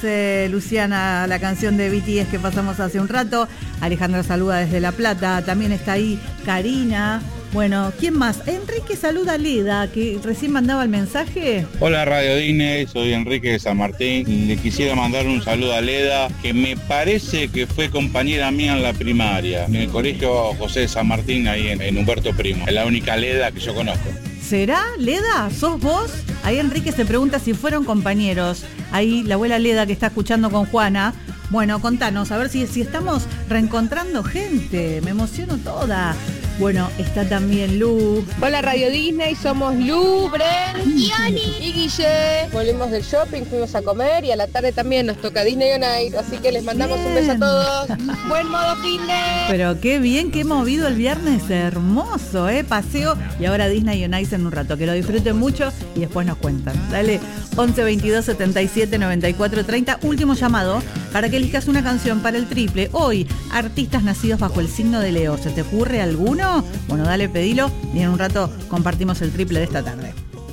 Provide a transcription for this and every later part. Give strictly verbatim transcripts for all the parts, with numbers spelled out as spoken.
dice Luciana, la canción de B T S que pasamos hace un rato. Alejandra saluda desde La Plata. También está ahí Karina. Bueno, ¿quién más? Enrique saluda a Leda, que recién mandaba el mensaje. Hola Radio Disney, soy Enrique de San Martín. Le quisiera mandar un saludo a Leda, que me parece que fue compañera mía en la primaria, en el colegio José de San Martín, ahí en, en Humberto Primo. Es la única Leda que yo conozco. ¿Será, Leda? ¿Sos vos? Ahí Enrique se pregunta si fueron compañeros. Ahí la abuela Leda que está escuchando con Juana. Bueno, contanos, a ver si, si estamos reencontrando gente. Me emociono toda. Bueno, está también Lu. Hola Radio Disney, somos Lu, Bren y Ani y Guille. Volvimos del shopping, fuimos a comer y a la tarde también nos toca Disney on Ice, así que les mandamos bien. Un beso a todos. Buen modo fin de... Pero qué bien, qué movido el viernes, hermoso, ¿eh? Paseo y ahora Disney on Ice en un rato. Que lo disfruten mucho y después nos cuentan. Dale, once veintidós setenta y siete noventa y cuatro treinta, último llamado para que elijas una canción para el triple. Hoy, artistas nacidos bajo el signo de Leo. ¿Se te ocurre alguno? Bueno, dale, pedilo y en un rato compartimos el triple de esta tarde.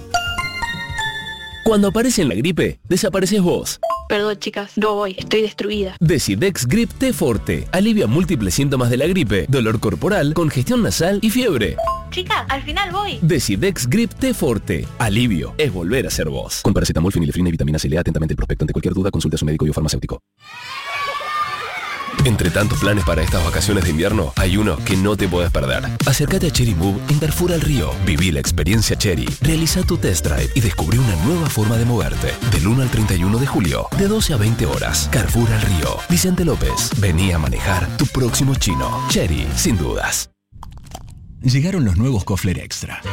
Cuando aparece en la gripe, desapareces vos. Perdón, chicas, no voy, estoy destruida. Decidex Grip T Forte alivia múltiples síntomas de la gripe, dolor corporal, congestión nasal y fiebre. Chicas, al final voy. Decidex Grip T Forte. Alivio es volver a ser vos. Con paracetamol, fenilefrina y vitamina C. Lea atentamente el prospecto. Ante cualquier duda, consulte a su médico y o farmacéutico. Entre tantos planes para estas vacaciones de invierno, hay uno que no te puedes perder. Acércate a Cherry Move en Carrefour al Río. Viví la experiencia Cherry. Realiza tu test drive y descubrí una nueva forma de moverte. Del uno al treinta y uno de julio, de doce a veinte horas. Carrefour al Río. Vicente López. Vení a manejar tu próximo chino. Cherry, sin dudas. Llegaron los nuevos Kofler Extra.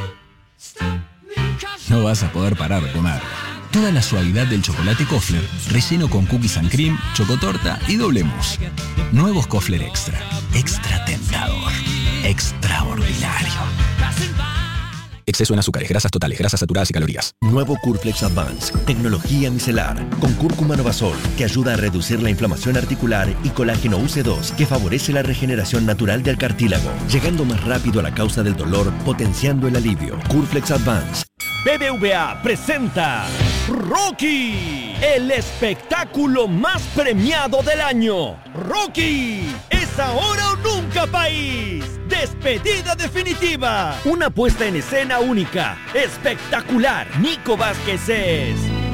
No vas a poder parar de comer. Toda la suavidad del chocolate Kofler, relleno con cookies and cream, chocotorta y doble mousse. Nuevos Kofler Extra. Extra tentador. Extraordinario. Exceso en azúcares, grasas totales, grasas saturadas y calorías. Nuevo Curflex Advance. Tecnología micelar. Con cúrcuma novasol, que ayuda a reducir la inflamación articular, y colágeno U C dos, que favorece la regeneración natural del cartílago, llegando más rápido a la causa del dolor, potenciando el alivio. Curflex Advance. B B V A presenta Rocky, el espectáculo más premiado del año. Rocky, es ahora o nunca, país. Despedida definitiva. Una puesta en escena única, espectacular. Nico Vázquez es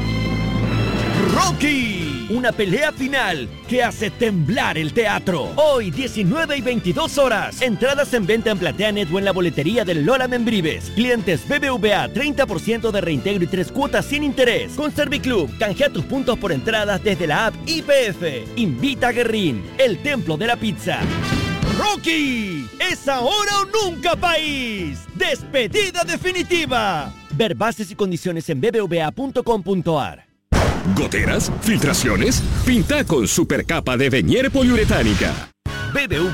Rocky, una pelea final que hace temblar el teatro. Hoy, diecinueve y veintidós horas. Entradas en venta en PlateaNet o en la boletería del Lola Membrives. Clientes B B V A, treinta por ciento de reintegro y tres cuotas sin interés. Con Serviclub, canjea tus puntos por entradas desde la app I P F. Invita a Guerrín, el templo de la pizza. Rocky, es ahora o nunca, país. Despedida definitiva. Ver bases y condiciones en b b v a punto com punto a r. ¿Goteras? ¿Filtraciones? Pinta con supercapa de Venier poliuretánica. B B V